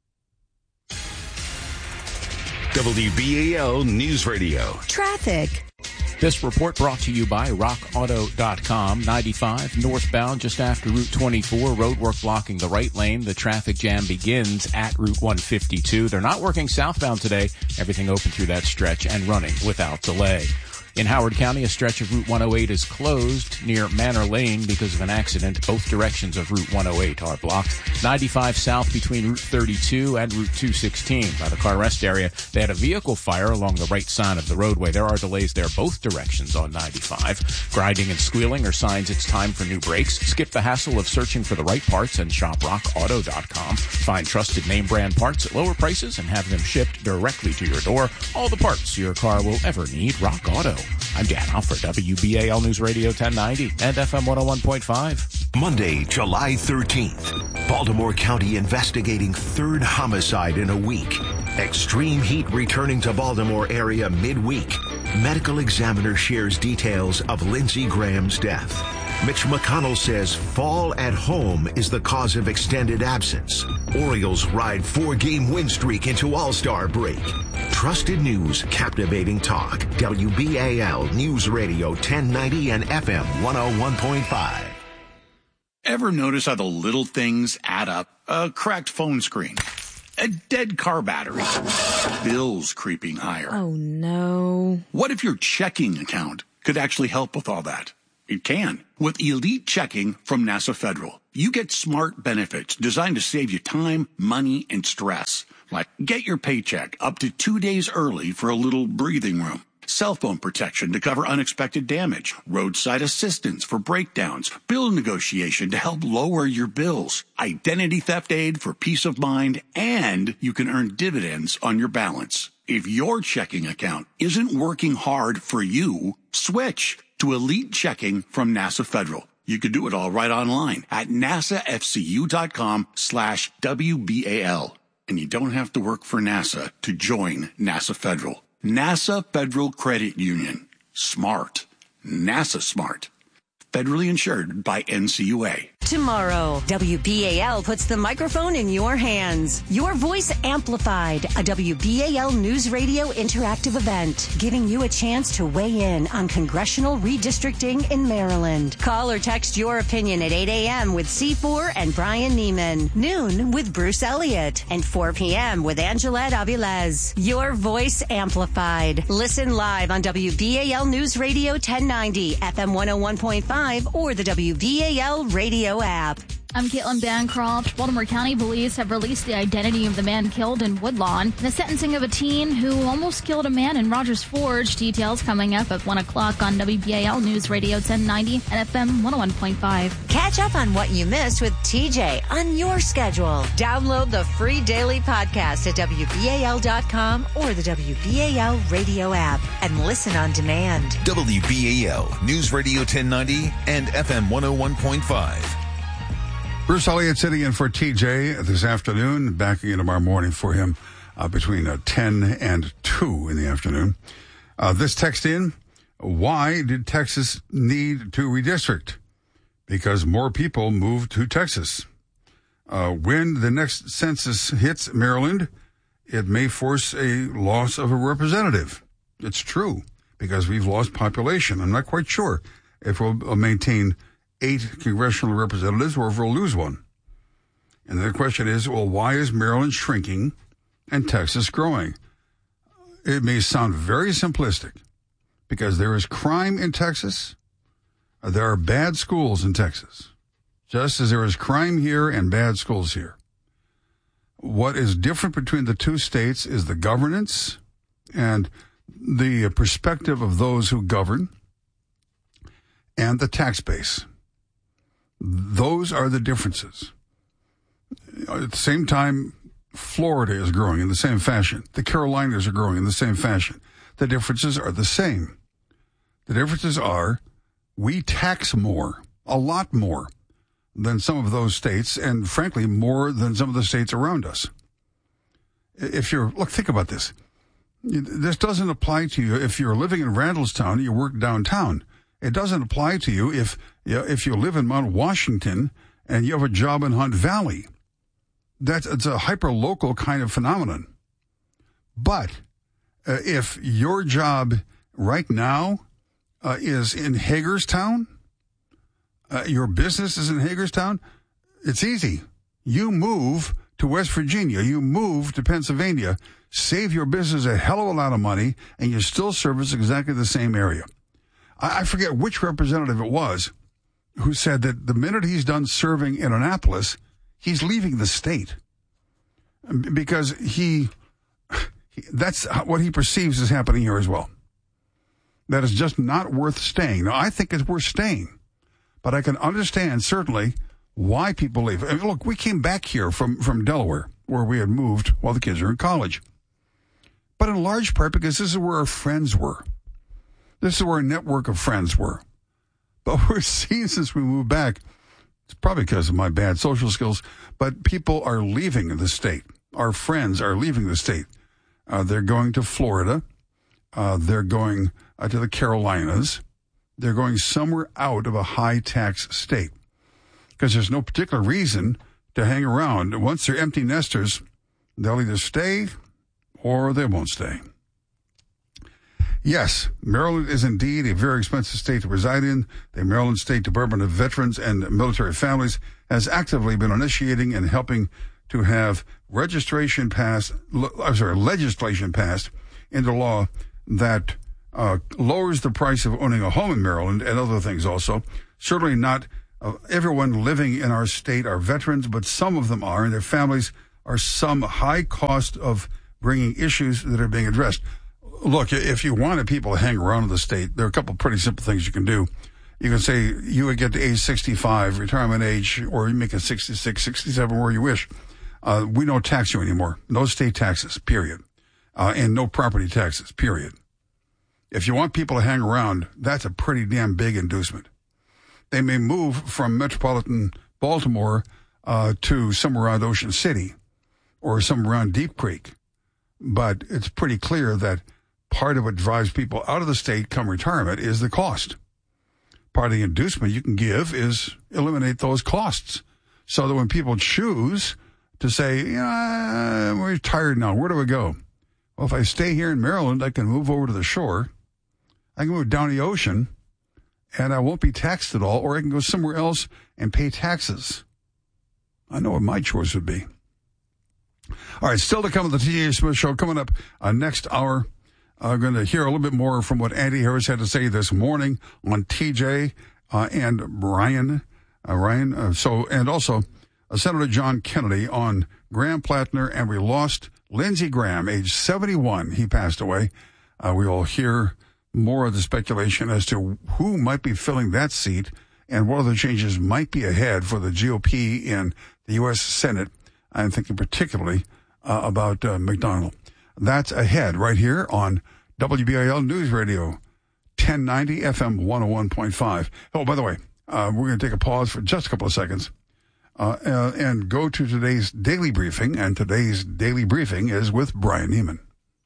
W B A L News Radio. Traffic. This report brought to you by rock auto dot com. ninety-five northbound just after Route twenty-four. Roadwork blocking the right lane. The traffic jam begins at Route one fifty-two. They're not working southbound today. Everything open through that stretch and running without delay. In Howard County, a stretch of Route one oh eight is closed near Manor Lane because of an accident. Both directions of Route one oh eight are blocked. ninety-five south between Route thirty-two and Route two sixteen. By the car rest area, they had a vehicle fire along the right side of the roadway. There are delays there both directions on ninety-five. Grinding and squealing are signs it's time for new brakes. Skip the hassle of searching for the right parts and shop rock auto dot com. Find trusted name brand parts at lower prices and have them shipped directly to your door. All the parts your car will ever need. Rock Auto. I'm Dan Hoff for W B A L News Radio ten ninety and F M one oh one point five. Monday, July thirteenth. Baltimore County investigating third homicide in a week. Extreme heat returning to Baltimore area midweek. Medical examiner shares details of Lindsey Graham's death. Mitch McConnell says fall at home is the cause of extended absence. Orioles ride four-game win streak into All-Star break. Trusted news, captivating talk. W B A L News Radio ten ninety and F M one oh one point five. Ever notice how the little things add up? A cracked phone screen, a dead car battery, bills creeping higher. Oh, no. What if your checking account could actually help with all that? It can. With Elite Checking from NASA Federal, you get smart benefits designed to save you time, money, and stress. Like get your paycheck up to two days early for a little breathing room. Cell phone protection to cover unexpected damage. Roadside assistance for breakdowns. Bill negotiation to help lower your bills. Identity theft aid for peace of mind. And you can earn dividends on your balance. If your checking account isn't working hard for you, switch to Elite Checking from NASA Federal. You can do it all right online at nasafcu.com slash WBAL. And you don't have to work for NASA to join NASA Federal. NASA Federal Credit Union. Smart. NASA smart. Federally insured by N C U A. Tomorrow, W B A L puts the microphone in your hands. Your voice amplified, a W B A L News Radio interactive event, giving you a chance to weigh in on congressional redistricting in Maryland. Call or text your opinion at eight a.m. with C four and Brian Neiman, noon with Bruce Elliott, and four p.m. with Angelette Avilés. Your voice amplified. Listen live on W B A L News Radio ten ninety, F M one oh one point five, or the W B A L Radio app. I'm Caitlin Bancroft. Baltimore County police have released the identity of the man killed in Woodlawn. The sentencing of a teen who almost killed a man in Rogers Forge. Details coming up at one o'clock on W B A L News Radio ten ninety and F M one oh one point five. Catch up on what you missed with T J on your schedule. Download the free daily podcast at W B A L dot com or the W B A L radio app and listen on demand. W B A L News Radio ten ninety and F M one oh one point five. Bruce Elliott sitting in for T J this afternoon, backing in tomorrow morning for him uh, between uh, ten and two in the afternoon. Uh, this text in, why did Texas need to redistrict? Because more people moved to Texas. Uh, when the next census hits Maryland, it may force a loss of a representative. It's true, because we've lost population. I'm not quite sure if we'll maintain eight congressional representatives or if we'll lose one. And the question is, well, why is Maryland shrinking and Texas growing? It may sound very simplistic, because there is crime in Texas. There are bad schools in Texas, just as there is crime here and bad schools here. What is different between the two states is the governance and the perspective of those who govern and the tax base. Those are the differences. At the same time, Florida is growing in the same fashion. The Carolinas are growing in the same fashion. The differences are the same. The differences are we tax more, a lot more than some of those states, and frankly, more than some of the states around us. If you're, look, think about this. This doesn't apply to you if you're living in Randallstown and you work downtown. It doesn't apply to you if you know, if you live in Mount Washington and you have a job in Hunt Valley. That's it's a hyper-local kind of phenomenon. But uh, if your job right now uh, is in Hagerstown, uh, your business is in Hagerstown, it's easy. You move to West Virginia, you move to Pennsylvania, save your business a hell of a lot of money, and you still service exactly the same area. I forget which representative it was who said that the minute he's done serving in Annapolis, he's leaving the state because he, that's what he perceives is happening here as well. That is just not worth staying. Now, I think it's worth staying, but I can understand certainly why people leave. I mean, look, we came back here from, from Delaware where we had moved while the kids were in college, but in large part because this is where our friends were. This is where a network of friends were. But we're seeing since we moved back, it's probably because of my bad social skills, but people are leaving the state. Our friends are leaving the state. Uh, they're going to Florida. Uh, they're going uh, to the Carolinas. they're going somewhere out of a high-tax state because there's no particular reason to hang around. Once they're empty nesters, they'll either stay or they won't stay. Yes, Maryland is indeed a very expensive state to reside in. The Maryland State Department of Veterans and Military Families has actively been initiating and helping to have registration passed, I'm sorry, legislation passed into law that uh, lowers the price of owning a home in Maryland and other things also. Certainly not uh, everyone living in our state are veterans, but some of them are, and their families are some high cost of bringing issues that are being addressed. Look, if you wanted people to hang around in the state, there are a couple of pretty simple things you can do. You can say you would get to age sixty-five, retirement age, or you make it sixty-six, sixty-seven, where you wish. Uh, we don't tax you anymore. No state taxes, period. Uh, and no property taxes, period. If you want people to hang around, that's a pretty damn big inducement. They may move from metropolitan Baltimore uh, to somewhere around Ocean City or somewhere around Deep Creek. But it's pretty clear that part of what drives people out of the state come retirement is the cost. Part of the inducement you can give is eliminate those costs so that when people choose to say, yeah, we're retired now, where do we go? Well, if I stay here in Maryland, I can move over to the shore. I can move down the ocean and I won't be taxed at all, or I can go somewhere else and pay taxes. I know what my choice would be. All right, still to come on the T J Smith Show. Coming up uh, next hour, I'm uh, going to hear a little bit more from what Andy Harris had to say this morning on T J uh, and Ryan. Uh, Ryan, uh, so and also uh, Senator John Kennedy on Graham Plattner, and we lost Lindsey Graham, age seventy-one. He passed away. Uh, we will hear more of the speculation as to who might be filling that seat and what other changes might be ahead for the G O P in the U S Senate. I'm thinking particularly uh, about uh, McDonald. That's ahead right here on W B A L News Radio, ten ninety F M one oh one point five. Oh, by the way, uh, we're going to take a pause for just a couple of seconds uh, uh, and go to today's daily briefing. And today's daily briefing is with Brian Neiman.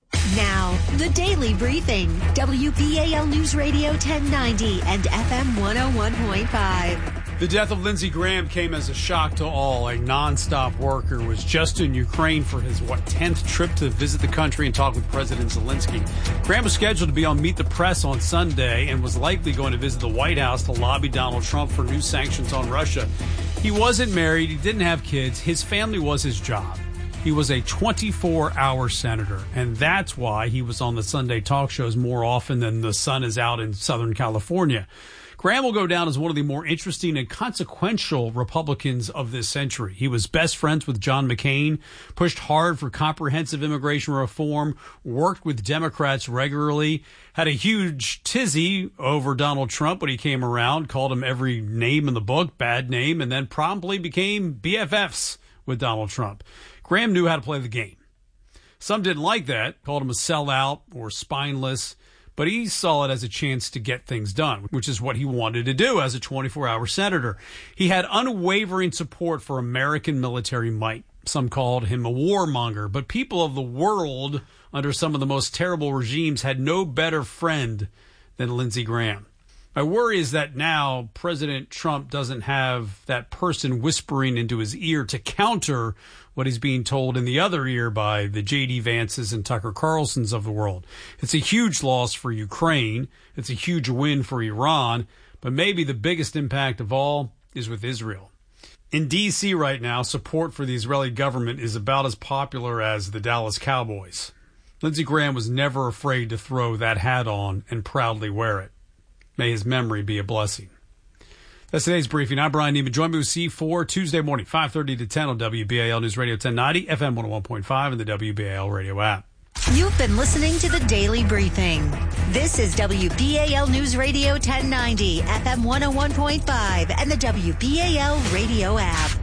Now, the Daily Briefing, W B A L News Radio ten ninety and F M one oh one point five. The death of Lindsey Graham came as a shock to all. A nonstop worker was just in Ukraine for his, what, tenth trip to visit the country and talk with President Zelensky. Graham was scheduled to be on Meet the Press on Sunday and was likely going to visit the White House to lobby Donald Trump for new sanctions on Russia. He wasn't married. He didn't have kids. His family was his job. He was a twenty-four hour senator, and that's why he was on the Sunday talk shows more often than the sun is out in Southern California. Graham will go down as one of the more interesting and consequential Republicans of this century. He was best friends with John McCain, pushed hard for comprehensive immigration reform, worked with Democrats regularly, had a huge tizzy over Donald Trump when he came around, called him every name in the book, bad name, and then promptly became B F Fs with Donald Trump. Graham knew how to play the game. Some didn't like that, called him a sellout or spineless, but he saw it as a chance to get things done, which is what he wanted to do as a twenty-four hour senator. He had unwavering support for American military might. Some called him a warmonger, but people of the world under some of the most terrible regimes had no better friend than Lindsey Graham. My worry is that now President Trump doesn't have that person whispering into his ear to counter what he's being told in the other ear by the J D Vances and Tucker Carlsons of the world. It's a huge loss for Ukraine. It's a huge win for Iran. But maybe the biggest impact of all is with Israel. In D C right now, support for the Israeli government is about as popular as the Dallas Cowboys. Lindsey Graham was never afraid to throw that hat on and proudly wear it. May his memory be a blessing. That's today's briefing. I'm Brian Neiman. Join me with C four Tuesday morning, five thirty to ten on W B A L News Radio ten ninety, F M one oh one point five, and the W B A L radio app. You've been listening to the Daily Briefing. This is W B A L News Radio ten ninety, F M one oh one point five, and the W B A L radio app.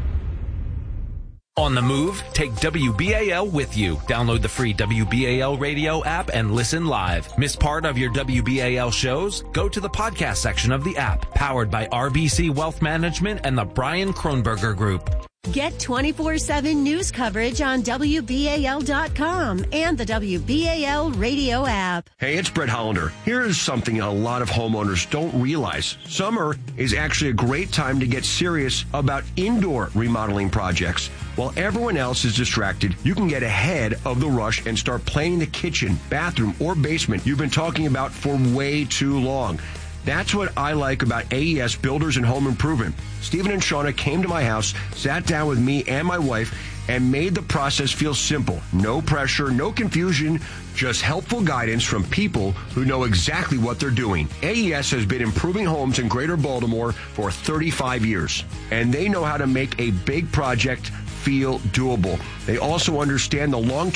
On the move, take W B A L with you. Download the free W B A L radio app and listen live. Miss part of your W B A L shows? Go to the podcast section of the app, powered by R B C Wealth Management and the Brian Kronberger Group. Get twenty-four seven news coverage on W B A L dot com and the W B A L radio app. Hey, it's Brett Hollander. Here's something a lot of homeowners don't realize. Summer is actually a great time to get serious about indoor remodeling projects. While everyone else is distracted, you can get ahead of the rush and start planning the kitchen, bathroom, or basement you've been talking about for way too long. That's what I like about A E S Builders and Home Improvement. Stephen and Shauna came to my house, sat down with me and my wife, and made the process feel simple. No pressure, no confusion, just helpful guidance from people who know exactly what they're doing. A E S has been improving homes in Greater Baltimore for thirty-five years, and they know how to make a big project feel doable. They also understand the long-term